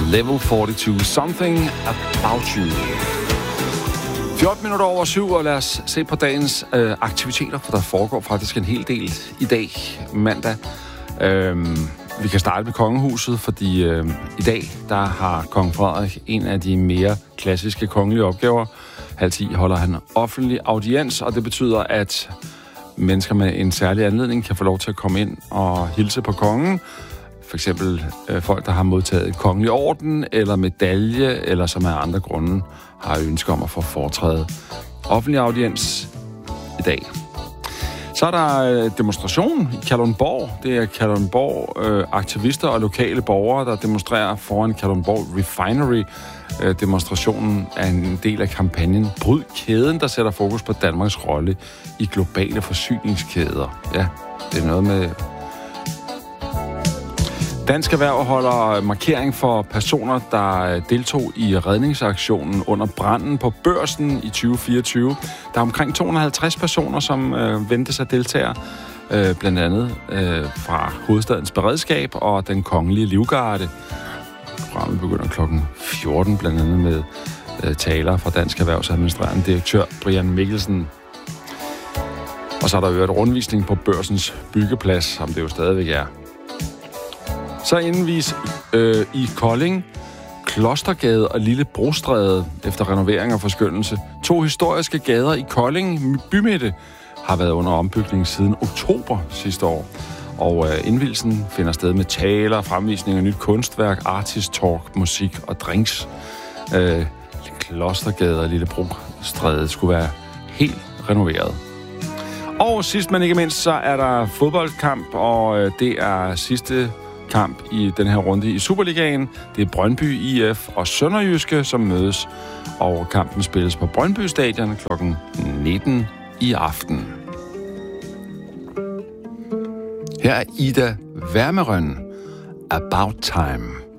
Level 42, Something About You. 14 minutter over 7, og lad os se på dagens aktiviteter, for der foregår faktisk en hel del i dag, mandag. Vi kan starte med kongehuset, fordi i dag, der har kong Frederik en af de mere klassiske kongelige opgaver. 9:30 holder han offentlig audiens, og det betyder, at mennesker med en særlig anledning kan få lov til at komme ind og hilse på kongen. For eksempel folk, der har modtaget kongelig orden eller medalje, eller som af andre grunde har ønsker om at få foretræde offentlig audiens i dag. Så er der demonstration i Kalundborg. Det er Kalundborg-aktivister og lokale borgere, der demonstrerer foran Kalundborg Refinery. Demonstrationen er en del af kampagnen Bryd kæden, der sætter fokus på Danmarks rolle i globale forsyningskæder. Ja, det er noget med... Dansk Erhverv holder markering for personer, der deltog i redningsaktionen under branden på Børsen i 2024. Der er omkring 250 personer, som ventes at deltage, blandt andet fra hovedstadens beredskab og den kongelige livgarde. Programmet begynder klokken 14, blandt andet med taler fra Dansk Erhvervs administrerende direktør Brian Mikkelsen. Og så er der jo et rundvisning på Børsens byggeplads, som det jo stadigvæk er. Så indvis i Kolding, Klostergade og Lille Brostræde efter renovering og forskønnelse. 2 historiske gader i Kolding bymidte har været under ombygning siden oktober sidste år. Og indvielsen finder sted med taler, fremvisninger, nyt kunstværk, artist talk, musik og drinks. Klostergade og Lille Brostræde skulle være helt renoveret. Og sidst men ikke mindst, så er der fodboldkamp, og det er sidste kamp i den her runde i Superligaen. Det er Brøndby IF og Sønderjyske, som mødes, og kampen spilles på Brøndby Stadion kl. 19 i aften. Her er Ida Wermerøn, About Time.